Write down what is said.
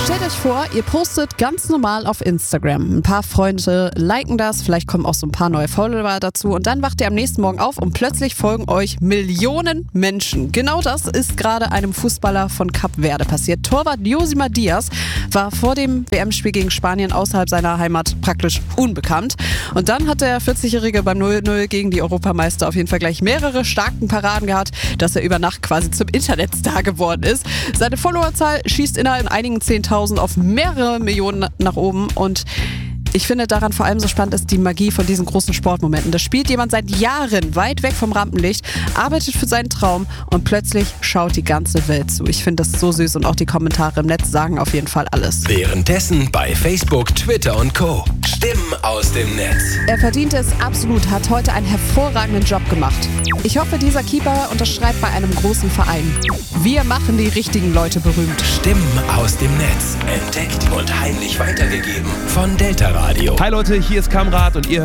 Stellt euch vor, ihr postet ganz normal auf Instagram. Ein paar Freunde liken das, vielleicht kommen auch so ein paar neue Follower dazu und dann wacht ihr am nächsten Morgen auf und plötzlich folgen euch Millionen Menschen. Genau das ist gerade einem Fußballer von Kap Verde passiert. Torwart Josimar Diaz war vor dem WM-Spiel gegen Spanien außerhalb seiner Heimat praktisch unbekannt. Und dann hat der 40-Jährige beim 0-0 gegen die Europameister auf jeden Fall gleich mehrere starken Paraden gehabt, dass er über Nacht quasi zum Internetstar geworden ist. Seine Followerzahl schießt innerhalb einigen 10.000 auf mehrere Millionen nach oben und ich finde daran vor allem so spannend ist die Magie von diesen großen Sportmomenten. Da spielt jemand seit Jahren weit weg vom Rampenlicht, arbeitet für seinen Traum und plötzlich schaut die ganze Welt zu. Ich finde das so süß und auch die Kommentare im Netz sagen auf jeden Fall alles. Währenddessen bei Facebook, Twitter und Co. Stimmen aus dem Netz. Er verdient es absolut, hat heute einen hervorragenden Job gemacht. Ich hoffe, dieser Keeper unterschreibt bei einem großen Verein. Wir machen die richtigen Leute berühmt. Stimmen aus dem Netz. Entdeckt und heimlich weitergegeben von Delta Radio. Hi Leute, hier ist Kamrat und ihr hört